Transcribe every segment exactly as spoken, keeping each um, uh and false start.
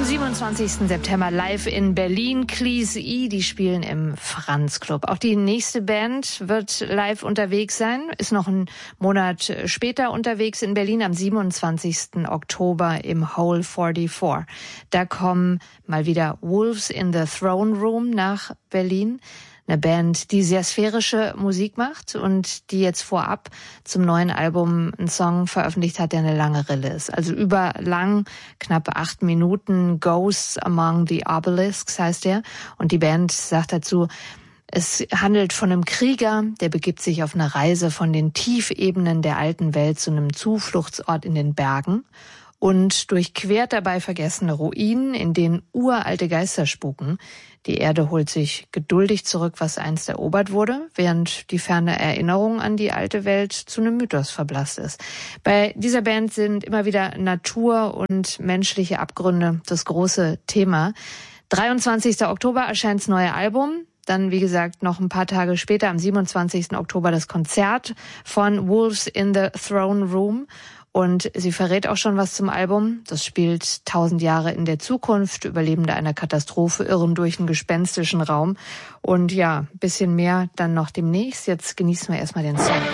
siebenundzwanzigsten September live in Berlin. Cleese E, die spielen im Franz Club. Auch die nächste Band wird live unterwegs sein, ist noch einen Monat später unterwegs in Berlin am siebenundzwanzigsten Oktober im Hole vierundvierzig. Da kommen mal wieder Wolves in the Throne Room nach Berlin. Eine Band, die sehr sphärische Musik macht und die jetzt vorab zum neuen Album einen Song veröffentlicht hat, der eine lange Rille ist. Also überlang, knappe acht Minuten, Ghosts Among the Obelisks heißt der. Und die Band sagt dazu, es handelt von einem Krieger, der begibt sich auf eine Reise von den Tiefebenen der alten Welt zu einem Zufluchtsort in den Bergen und durchquert dabei vergessene Ruinen, in denen uralte Geister spuken. Die Erde holt sich geduldig zurück, was einst erobert wurde, während die ferne Erinnerung an die alte Welt zu einem Mythos verblasst ist. Bei dieser Band sind immer wieder Natur und menschliche Abgründe das große Thema. dreiundzwanzigsten Oktober erscheint das neue Album. Dann, wie gesagt, noch ein paar Tage später, am siebenundzwanzigsten Oktober, das Konzert von Wolves in the Throne Room. Und sie verrät auch schon was zum Album. Das spielt tausend Jahre in der Zukunft. Überlebende einer Katastrophe irren durch einen gespenstischen Raum. Und ja, ein bisschen mehr dann noch demnächst. Jetzt genießen wir erstmal den Song.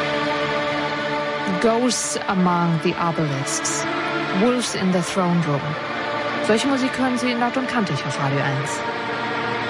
Ghosts Among the Obelisks. Wolves in the Throne Room. Solche Musik hören Sie laut und kantig auf Radio eins.